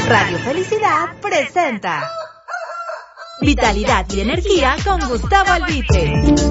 Radio Felicidad presenta Vitalidad y Energía con Gustavo Albite.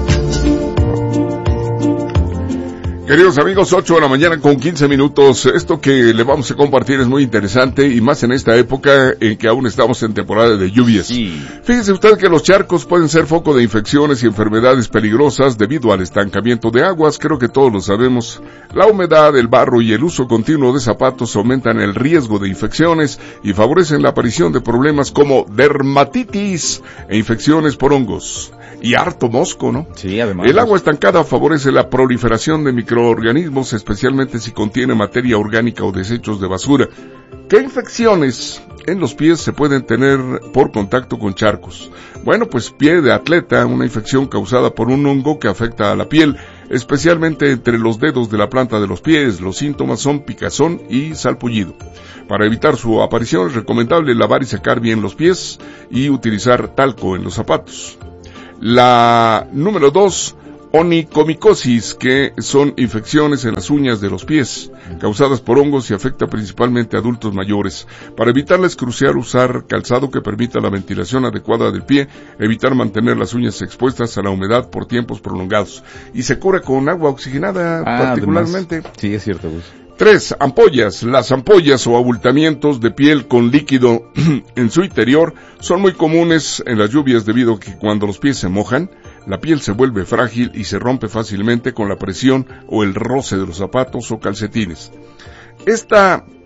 Queridos amigos, 8 de la mañana con 15 minutos. Esto que le vamos a compartir es muy interesante y más en esta época en que aún estamos en temporada de lluvias. Sí. Fíjese usted que los charcos pueden ser foco de infecciones y enfermedades peligrosas debido al estancamiento de aguas. Creo que todos lo sabemos. La humedad, el barro y el uso continuo de zapatos aumentan el riesgo de infecciones y favorecen la aparición de problemas como dermatitis e infecciones por hongos. Y harto mosco, ¿no? Sí, además. El agua estancada favorece la proliferación de microorganismos, especialmente si contiene materia orgánica o desechos de basura. ¿Qué infecciones en los pies se pueden tener por contacto con charcos? Bueno, pues pie de atleta, una infección causada por un hongo que afecta a la piel, especialmente entre los dedos de la planta de los pies. Los síntomas son picazón y salpullido. Para evitar su aparición es recomendable lavar y secar bien los pies y utilizar talco en los zapatos. La número 2, onicomicosis, que son infecciones en las uñas de los pies, causadas por hongos y afecta principalmente a adultos mayores. Para evitarla es crucial usar calzado que permita la ventilación adecuada del pie, evitar mantener las uñas expuestas a la humedad por tiempos prolongados. Y se cura con agua oxigenada, particularmente. Además, sí, es cierto, Gus. 3. Ampollas. Las ampollas o abultamientos de piel con líquido en su interior son muy comunes en las lluvias debido a que cuando los pies se mojan, la piel se vuelve frágil y se rompe fácilmente con la presión o el roce de los zapatos o calcetines. Esta